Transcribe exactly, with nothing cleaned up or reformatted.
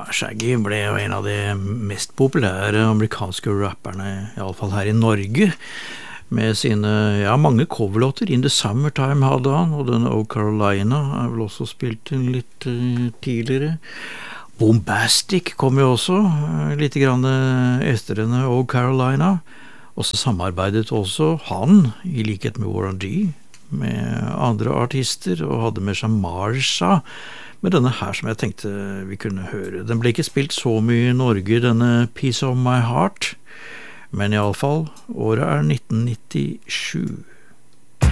Shaggy ble jo en av de mest populære amerikanske rapperne, i alle fall her i Norge, med sine, ja, mange coverlåter. In the Summertime hadde han, og denne O Carolina er vel også spilt inn litt uh, tidligere. Bombastic kom jo også, uh, litt grann etter denne O Carolina, og så samarbeidet også han, i likhet med Warren G, med andre artister, og hadde med seg Marsha, med denne her som jeg tenkte vi kunne høre. Den ble ikke spilt så mye i Norge, denne Piece of My Heart, men i alle fall, året er nitten nittisju.